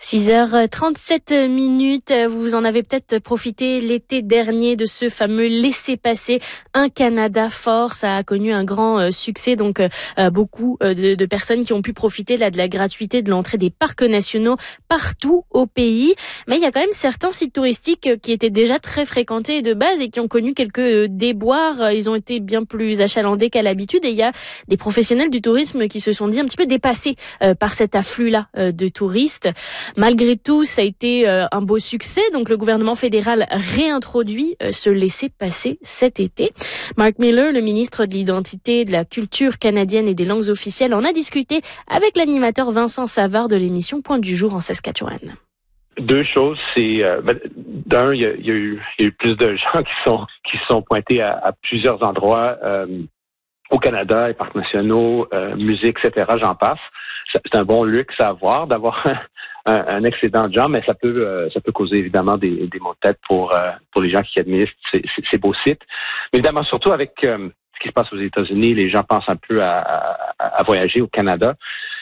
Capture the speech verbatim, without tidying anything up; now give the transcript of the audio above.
six heures trente-sept minutes. Vous en avez peut-être profité l'été dernier de ce fameux laissez-passer Un Canada fort. Ça a connu un grand succès. Donc, euh, beaucoup de, de personnes qui ont pu profiter là de la gratuité de l'entrée des parcs nationaux partout au pays. Mais il y a quand même certains sites touristiques qui étaient déjà très fréquentés de base et qui ont connu quelques déboires. Ils ont été bien plus achalandés qu'à l'habitude. Et il y a des professionnels du tourisme qui se sont dit un petit peu dépassés euh, par cet afflux-là euh, de touristes. Malgré tout, ça a été euh, un beau succès. Donc, le gouvernement fédéral réintroduit euh, ce laissez-passer cet été. Mark Miller, le ministre de l'Identité, de la Culture canadienne et des langues officielles, en a discuté avec l'animateur Vincent Savard de l'émission Point du jour en Saskatchewan. Deux choses, c'est euh, ben, d'un, il y, y, y a eu plus de gens qui sont qui sont pointés à, à plusieurs endroits euh, au Canada, les parcs nationaux, euh, musique, et cetera. J'en passe. C'est un bon luxe à avoir d'avoir un, un, un excédent de gens, mais ça peut euh, ça peut causer évidemment des, des maux de tête pour euh, pour les gens qui administrent ces, ces, ces beaux sites. Mais évidemment, surtout avec euh, ce qui se passe aux États-Unis, les gens pensent un peu à, à, à voyager au Canada.